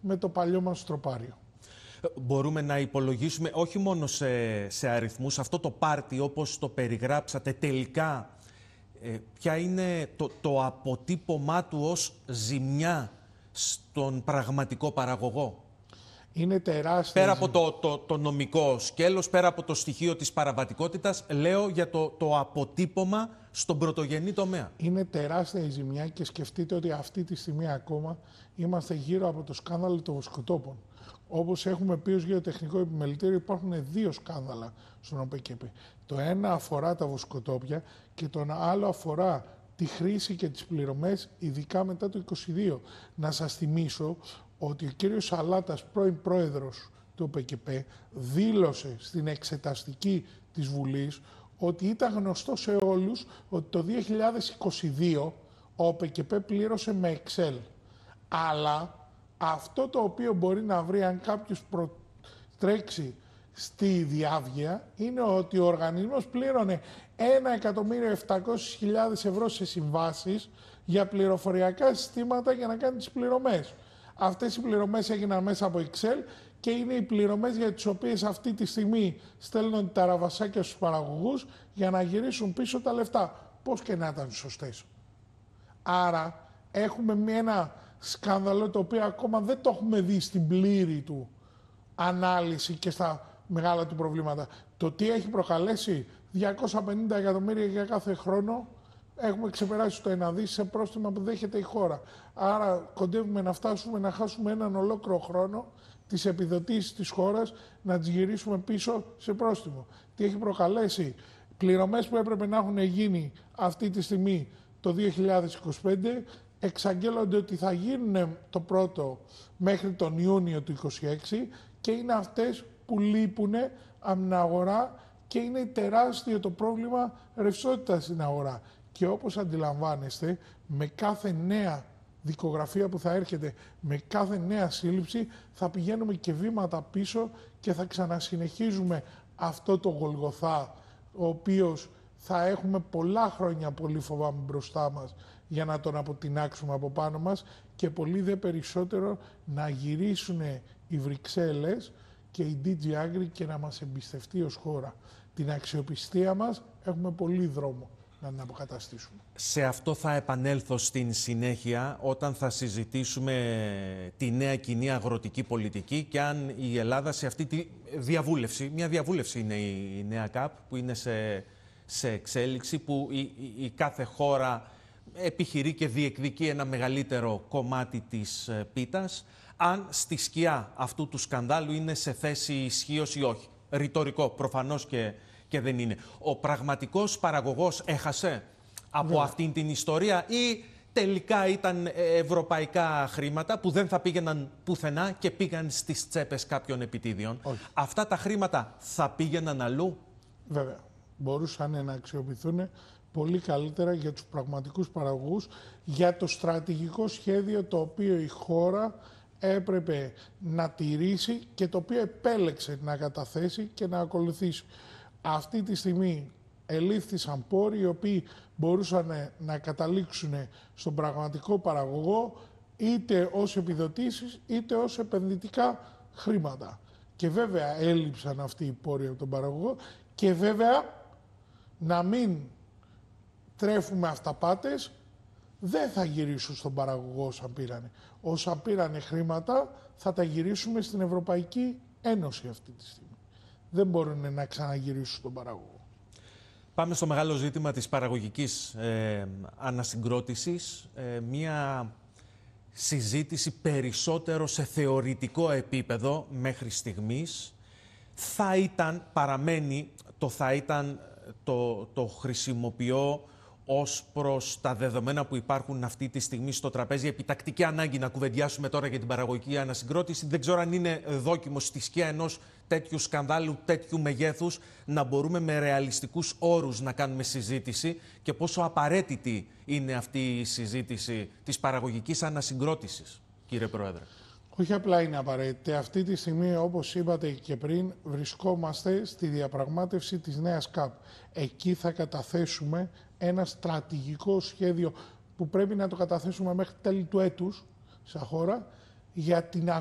με το παλιό μας τροπάριο. Μπορούμε να υπολογίσουμε όχι μόνο σε αριθμούς, αυτό το πάρτι όπως το περιγράψατε τελικά, ποια είναι το αποτύπωμά του ως ζημιά στον πραγματικό παραγωγό? Είναι τεράστια. Πέρα από το νομικό σκέλος, πέρα από το στοιχείο της παραβατικότητας, λέω για το αποτύπωμα στον πρωτογενή τομέα. Είναι τεράστια η ζημιά και σκεφτείτε ότι αυτή τη στιγμή ακόμα είμαστε γύρω από το σκάνδαλο των βοσκοτόπων. Όπως έχουμε πει ως γεωτεχνικό επιμελητήριο, υπάρχουν δύο σκάνδαλα στον ΟΠΕΚΕΠ. Το ένα αφορά τα βοσκοτόπια και το άλλο αφορά τη χρήση και τις πληρωμές, ειδικά μετά το 2022. Να σας θυμίσω ότι ο κύριος Σαλάτας, πρώην πρόεδρος του ΟΠΕΚΕΠ, δήλωσε στην εξεταστική της Βουλής ότι ήταν γνωστό σε όλους ότι το 2022 ο ΟΠΕΚΕΠ πλήρωσε με Excel. Αλλά αυτό το οποίο μπορεί να βρει αν κάποιος τρέξει στη διάβγεια είναι ότι ο οργανισμός πλήρωνε 1.700.000 ευρώ σε συμβάσεις για πληροφοριακά συστήματα για να κάνει τις πληρωμές. Αυτές οι πληρωμές έγιναν μέσα από Excel και είναι οι πληρωμές για τις οποίες αυτή τη στιγμή στέλνουν τα ραβασάκια στους παραγωγούς για να γυρίσουν πίσω τα λεφτά. Πώς και να ήταν σωστές. Άρα έχουμε ένα σκάνδαλο το οποίο ακόμα δεν το έχουμε δει στην πλήρη του ανάλυση και στα μεγάλα του προβλήματα. Το τι έχει προκαλέσει 250 εκατομμύρια για κάθε χρόνο, έχουμε ξεπεράσει το 1 δις σε πρόστιμα που δέχεται η χώρα. Άρα κοντεύουμε να φτάσουμε να χάσουμε έναν ολόκληρο χρόνο τις επιδοτήσεις της χώρας, να τις γυρίσουμε πίσω σε πρόστιμο. Τι έχει προκαλέσει? Πληρωμές που έπρεπε να έχουν γίνει αυτή τη στιγμή το 2025, εξαγγέλλονται ότι θα γίνουν το πρώτο μέχρι τον Ιούνιο του 2026 και είναι αυτές που λείπουν από την αγορά και είναι τεράστιο το πρόβλημα ρευστότητας στην αγορά. Και όπως αντιλαμβάνεστε, με κάθε νέα δικογραφία που θα έρχεται, με κάθε νέα σύλληψη, θα πηγαίνουμε και βήματα πίσω και θα ξανασυνεχίζουμε αυτό το Γολγοθά, ο οποίος θα έχουμε πολλά χρόνια, πολύ φοβάμαι, μπροστά μας για να τον αποτινάξουμε από πάνω μας και πολύ δε περισσότερο να γυρίσουν οι Βρυξέλλες και η DG Agri και να μας εμπιστευτεί ως χώρα. Την αξιοπιστία μας έχουμε πολύ δρόμο να την αποκαταστήσουμε. Σε αυτό θα επανέλθω στην συνέχεια όταν θα συζητήσουμε τη νέα κοινή αγροτική πολιτική και αν η Ελλάδα σε αυτή τη διαβούλευση, μια διαβούλευση είναι η νέα ΚΑΠ που είναι σε εξέλιξη, που η κάθε χώρα επιχειρεί και διεκδικεί ένα μεγαλύτερο κομμάτι της πίτας, αν στη σκιά αυτού του σκανδάλου είναι σε θέση ισχύως ή όχι. Ρητορικό, προφανώς και δεν είναι. Ο πραγματικός παραγωγός έχασε από αυτήν την ιστορία ή τελικά ήταν ευρωπαϊκά χρήματα που δεν θα πήγαιναν πουθενά και πήγαν στις τσέπες κάποιων επιτίδιων? Όχι. Αυτά τα χρήματα θα πήγαιναν αλλού? Βέβαια. Μπορούσαν να αξιοποιηθούν πολύ καλύτερα για τους πραγματικούς παραγωγούς, για το στρατηγικό σχέδιο το οποίο η χώρα έπρεπε να τηρήσει και το οποίο επέλεξε να καταθέσει και να ακολουθήσει. Αυτή τη στιγμή ελήφθησαν πόροι οι οποίοι μπορούσαν να καταλήξουν στον πραγματικό παραγωγό είτε ως επιδοτήσεις είτε ως επενδυτικά χρήματα. Και βέβαια έλειψαν αυτοί οι πόροι από τον παραγωγό και βέβαια να μην τρέφουμε αυταπάτες, δεν θα γυρίσουν στον παραγωγό όσα πήρανε. Όσα πήρανε χρήματα θα τα γυρίσουμε στην Ευρωπαϊκή Ένωση αυτή τη στιγμή. Δεν μπορούν να ξαναγυρίσουν στον παραγωγό. Πάμε στο μεγάλο ζήτημα της παραγωγικής ανασυγκρότησης. Μία συζήτηση περισσότερο σε θεωρητικό επίπεδο μέχρι στιγμής. Θα ήταν, παραμένει, το χρησιμοποιώ ως προς τα δεδομένα που υπάρχουν αυτή τη στιγμή στο τραπέζι. Επιτακτική ανάγκη να κουβεντιάσουμε τώρα για την παραγωγική ανασυγκρότηση. Δεν ξέρω αν είναι δόκιμο στη σκιά ενός τέτοιου σκανδάλου, τέτοιου μεγέθους, να μπορούμε με ρεαλιστικούς όρους να κάνουμε συζήτηση και πόσο απαραίτητη είναι αυτή η συζήτηση της παραγωγικής ανασυγκρότησης, κύριε Πρόεδρε. Όχι απλά είναι απαραίτητη. Αυτή τη στιγμή, όπως είπατε και πριν, βρισκόμαστε στη διαπραγμάτευση της νέας ΚΑΠ. Εκεί θα καταθέσουμε ένα στρατηγικό σχέδιο που πρέπει να το καταθέσουμε μέχρι τέλη του έτους, σαν χώρα, για την